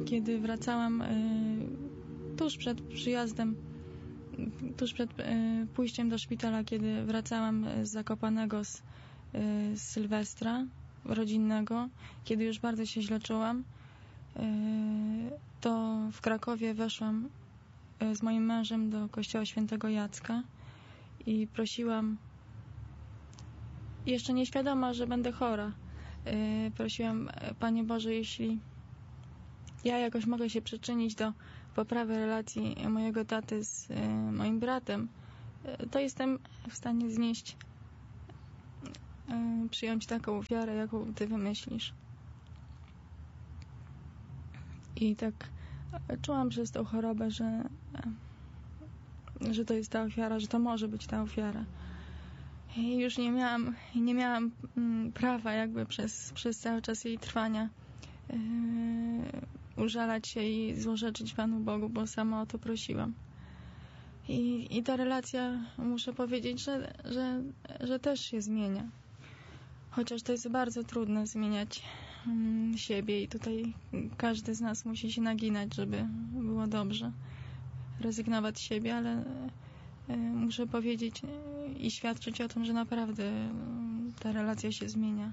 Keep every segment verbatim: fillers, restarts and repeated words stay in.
kiedy wracałam tuż przed przyjazdem, tuż przed pójściem do szpitala, kiedy wracałam z Zakopanego z, z Sylwestra rodzinnego, kiedy już bardzo się źle czułam, to w Krakowie weszłam z moim mężem do kościoła świętego Jacka i prosiłam, jeszcze nieświadoma, że będę chora, prosiłam, Panie Boże, jeśli ja jakoś mogę się przyczynić do poprawy relacji mojego taty z moim bratem, to jestem w stanie znieść, przyjąć taką ofiarę, jaką Ty wymyślisz. I tak czułam przez tą chorobę, że, że to jest ta ofiara, że to może być ta ofiara. I już nie miałam, nie miałam prawa jakby przez, przez cały czas jej trwania yy, użalać się i złorzeczyć Panu Bogu, bo sama o to prosiłam. I, i ta relacja, muszę powiedzieć, że, że, że też się zmienia. Chociaż to jest bardzo trudno zmieniać mm, siebie i tutaj każdy z nas musi się naginać, żeby było dobrze. Rezygnować z siebie, ale y, muszę powiedzieć y, i świadczyć o tym, że naprawdę y, ta relacja się zmienia.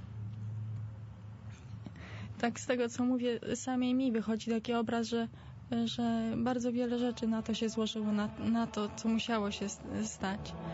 Tak z tego, co mówię, samej mi wychodzi taki obraz, że, że bardzo wiele rzeczy na to się złożyło, na, na to, co musiało się stać.